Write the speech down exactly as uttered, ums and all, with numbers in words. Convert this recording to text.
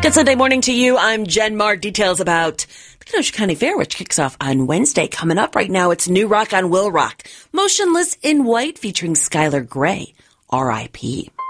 Good Sunday morning to you. I'm Jen Marr. Details about the Kenosha County Fair, which kicks off on Wednesday. Coming up right now, it's New Rock on Will Rock. Motionless in White featuring Skylar Grey, R I P